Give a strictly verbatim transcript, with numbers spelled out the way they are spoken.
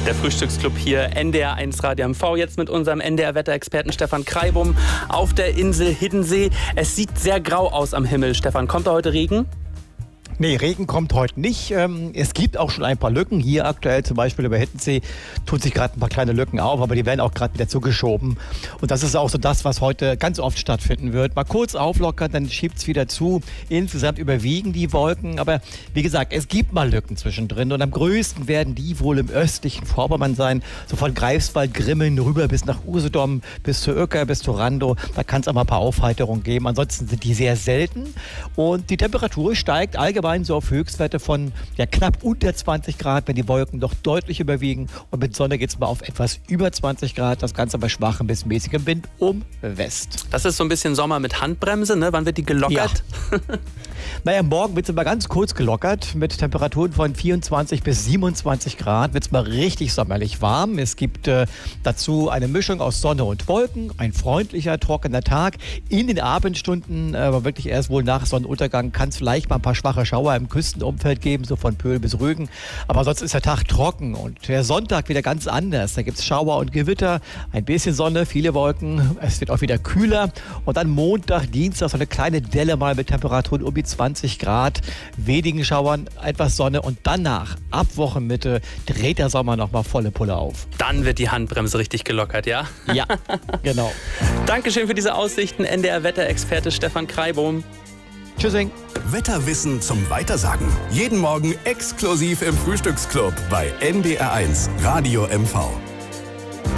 Der Frühstücksclub hier, N D R eins Radio M V, jetzt mit unserem N D R-Wetterexperten Stefan Kreibum auf der Insel Hiddensee. Es sieht sehr grau aus am Himmel. Stefan, kommt da heute Regen? Nee, Regen kommt heute nicht. Es gibt auch schon ein paar Lücken. Hier aktuell zum Beispiel über Hiddensee tun sich gerade ein paar kleine Lücken auf, aber die werden auch gerade wieder zugeschoben. Und das ist auch so das, was heute ganz oft stattfinden wird. Mal kurz auflockern, dann schiebt es wieder zu. Insgesamt überwiegen die Wolken. Aber wie gesagt, es gibt mal Lücken zwischendrin. Und am größten werden die wohl im östlichen Vorpommern sein. So von Greifswald, Grimmeln rüber bis nach Usedom, bis zu Uecker, bis zu Randow. Da kann es auch mal ein paar Aufheiterungen geben. Ansonsten sind die sehr selten. Und die Temperatur steigt allgemein so auf Höchstwerte von ja, knapp unter zwanzig Grad, wenn die Wolken doch deutlich überwiegen. Und mit Sonne geht es mal auf etwas über zwanzig Grad. Das Ganze bei schwachem bis mäßigem Wind um West. Das ist so ein bisschen Sommer mit Handbremse, ne? Wann wird die gelockert? Ja. Naja, morgen wird es mal ganz kurz gelockert. Mit Temperaturen von vierundzwanzig bis siebenundzwanzig Grad wird es mal richtig sommerlich warm. Es gibt äh, dazu eine Mischung aus Sonne und Wolken. Ein freundlicher, trockener Tag. In den Abendstunden, äh, aber wirklich erst wohl nach Sonnenuntergang, kann es vielleicht mal ein paar schwache Schauer im Küstenumfeld geben, so von Pöhl bis Rügen. Aber sonst ist der Tag trocken und der Sonntag wieder ganz anders. Da gibt es Schauer und Gewitter, ein bisschen Sonne, viele Wolken. Es wird auch wieder kühler. Und dann Montag, Dienstag so eine kleine Delle mal mit Temperaturen um die zwanzig Grad, wenigen Schauern, etwas Sonne und danach, ab Wochenmitte, dreht der Sommer nochmal volle Pulle auf. Dann wird die Handbremse richtig gelockert, ja? Ja, genau. Dankeschön für diese Aussichten, N D R-Wetterexperte Stefan Kreibum. Tschüssing. Wetterwissen zum Weitersagen. Jeden Morgen exklusiv im Frühstücksclub bei N D R eins Radio M V.